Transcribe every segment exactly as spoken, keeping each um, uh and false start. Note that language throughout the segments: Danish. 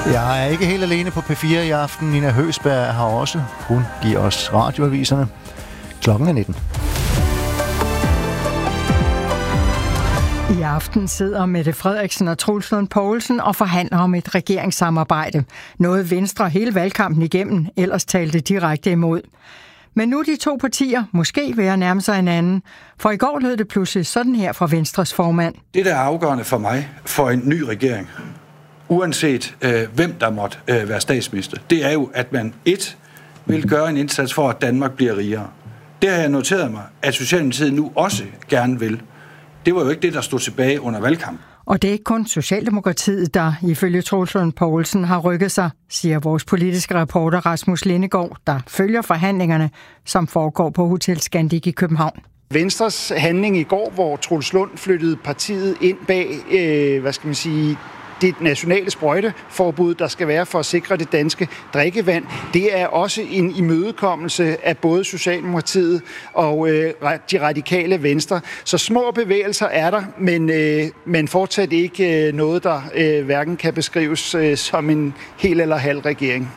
Jeg er ikke helt alene på P fire i aften. Nina Høgsberg har også. Hun giver os radioaviserne. Klokken er nitten. I aften sidder Mette Frederiksen og Troels Lund Poulsen og forhandler om et regeringssamarbejde. Noget Venstre hele valgkampen igennem ellers talte direkte imod. Men nu er de to partier måske ved at nærme sig hinanden, for i går lød det pludselig sådan her fra Venstres formand. Det, der er afgørende for mig for en ny regering, uanset øh, hvem der måtte øh, være statsminister, det er jo, at man et vil gøre en indsats for, at Danmark bliver rigere. Det har jeg noteret mig, at Socialdemokratiet nu også gerne vil. Det var jo ikke det, der stod tilbage under valgkampen. Og det er ikke kun Socialdemokratiet, der ifølge Troels Lund Poulsen har rykket sig, siger vores politiske reporter Rasmus Lindegaard, der følger forhandlingerne, som foregår på Hotel Scandic i København. Venstres handling i går, hvor Troels Lund flyttede partiet ind bag, øh, hvad skal man sige, det nationale sprøjteforbud, der skal være for at sikre det danske drikkevand, det er også en imødekommelse af både Socialdemokratiet og øh, de radikale Venstre. Så små bevægelser er der, men, øh, men fortsat ikke øh, noget, der øh, hverken kan beskrives øh, som en hel eller halv regering.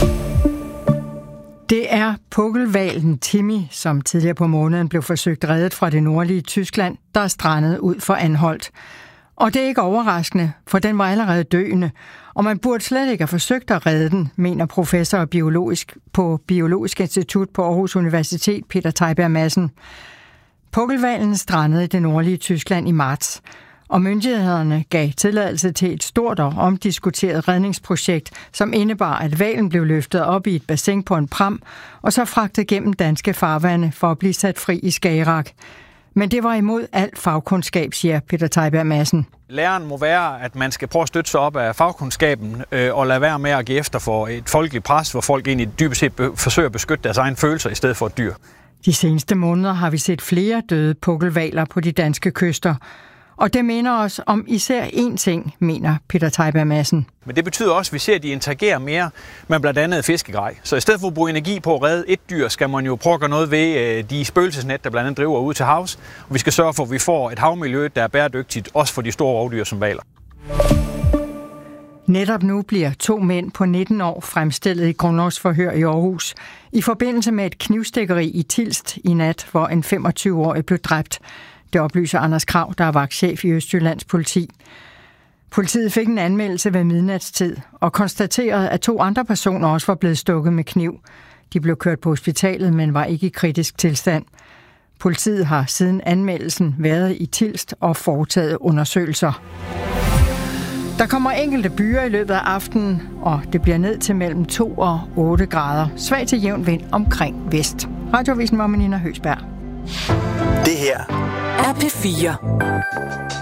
Det er pukkelhvalen Timmy, som tidligere på måneden blev forsøgt reddet fra det nordlige Tyskland, der er strandet ud for Anholt. Og det er ikke overraskende, for den var allerede døende, og man burde slet ikke have forsøgt at redde den, mener professor biologisk på Biologisk Institut på Aarhus Universitet, Peter Tejberg Madsen. Pukkelhvalen strandede i det nordlige Tyskland i marts, og myndighederne gav tilladelse til et stort og omdiskuteret redningsprojekt, som indebar, at hvalen blev løftet op i et bassin på en pram, og så fragtet gennem danske farvande for at blive sat fri i Skagerrak. Men det var imod al fagkundskab, siger Peter Tejberg Madsen. Læren må være, at man skal prøve at støtte sig op af fagkundskaben øh, og lade være med at give efter for et folkeligt pres, hvor folk egentlig dybest set be- forsøger at beskytte deres egne følelser i stedet for et dyr. De seneste måneder har vi set flere døde pukkelhvaler på de danske kyster. Og det minder os om især én ting, mener Peter Tejberg Madsen. Men det betyder også, at vi ser, at de interagerer mere med blandt andet fiskegrej. Så i stedet for at bruge energi på at redde et dyr, skal man jo prøve at gøre noget ved de spøgelsesnet, der blandt andet driver ud til havs. Og vi skal sørge for, at vi får et havmiljø, der er bæredygtigt, også for de store rovdyr som hvaler. Netop nu bliver to mænd på nitten år fremstillet i grundlovsforhør i Aarhus i forbindelse med et knivstikkeri i Tilst i nat, hvor en femogtyve-årig blev dræbt. Det oplyser Anders Krag, der er vagtchef i Østjyllands politi. Politiet fik en anmeldelse ved midnatstid og konstaterede, at to andre personer også var blevet stukket med kniv. De blev kørt på hospitalet, men var ikke i kritisk tilstand. Politiet har siden anmeldelsen været i Tilst og foretaget undersøgelser. Der kommer enkelte byer i løbet af aftenen, og det bliver ned til mellem to og otte grader. Svag til jævn vind omkring vest. Radioavisen var med Nina Høgsberg. Det her er P fire.